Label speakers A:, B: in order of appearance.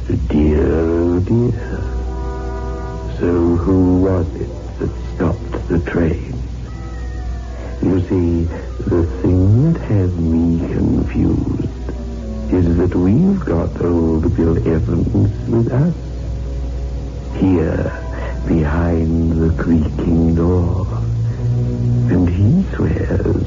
A: Dear, oh dear. So who was it that stopped the train? You see, the thing that has me confused is that we've got old Bill Evans with us. Here, behind the creaking door. And he swears